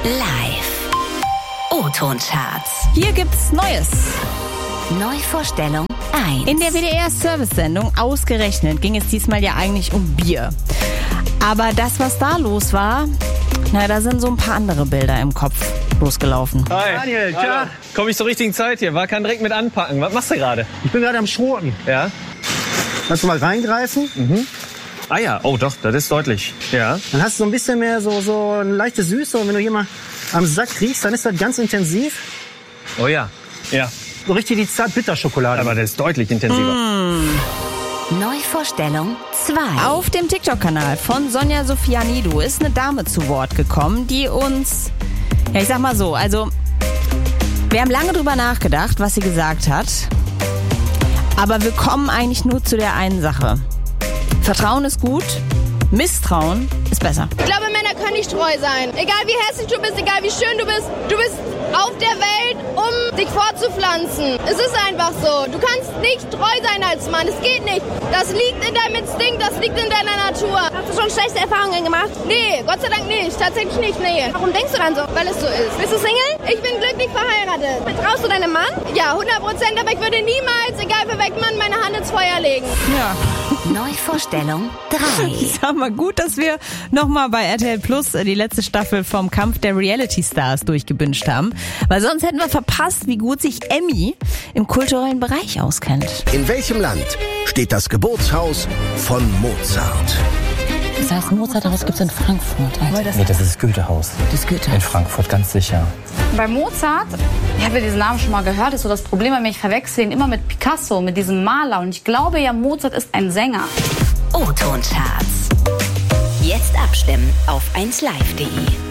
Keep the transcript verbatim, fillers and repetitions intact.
Live. O-Ton-Charts. Hier gibt's Neues. Neuvorstellung eins. In der W D R-Service-Sendung Ausgerechnet ging es diesmal ja eigentlich um Bier. Aber das, was da los war, na, da sind so ein paar andere Bilder im Kopf losgelaufen. Hi. Daniel, tja. Komm ich zur richtigen Zeit hier? War kann direkt mit anpacken. Was machst du gerade? Ich bin gerade am Schroten. Ja? Kannst du mal reingreifen? Mhm. Ah ja, oh doch, das ist deutlich. Ja. Dann hast du so ein bisschen mehr so, so eine leichte Süße. Und wenn du hier mal am Sack riechst, dann ist das ganz intensiv. Oh ja. Ja. So richtig die Zart-Bitter-Schokolade. Aber das ist deutlich intensiver. Mm. Neuvorstellung zwei. Auf dem TikTok-Kanal von Sonja Sofianidou ist eine Dame zu Wort gekommen, die uns, ja ich sag mal so, also wir haben lange drüber nachgedacht, was sie gesagt hat, aber wir kommen eigentlich nur zu der einen Sache. Vertrauen ist gut, Misstrauen ist besser. Ich glaube, Männer können nicht treu sein. Egal wie hässlich du bist, egal wie schön du bist, du bist auf der Welt, um dich fortzupflanzen. Es ist einfach so. Du kannst nicht treu sein als Mann. Es geht nicht. Das liegt in deinem Instinkt, das liegt in deiner Natur. Hast du schon schlechte Erfahrungen gemacht? Nee, Gott sei Dank nicht. Tatsächlich nicht, nee. Warum denkst du dann so? Weil es so ist. Bist du Single? Ich bin glücklich verheiratet. Vertraust du deinem Mann? Ja, hundert Prozent. Aber ich würde niemals, egal für welchen Mann, meine Hand ins Feuer legen. Ja. Neuvorstellung drei. Ich sag mal, gut, dass wir nochmal bei R T L Plus die letzte Staffel vom Kampf der Reality Stars durchgebinged haben. Weil sonst hätten wir verpasst, wie gut sich Emmy im kulturellen Bereich auskennt. In welchem Land steht das Geburtshaus von Mozart? Das heißt, Mozarthaus gibt es in Frankfurt. Alter. Nee, das ist das Goethehaus. Das Goethehaus. In Frankfurt, ganz sicher. Bei Mozart, ich habe ja diesen Namen schon mal gehört, ist so das Problem, wenn ich verwechsel ihn immer mit Picasso, mit diesem Maler. Und ich glaube ja, Mozart ist ein Sänger. O-Ton-Charts. Jetzt abstimmen auf eins live punkt de.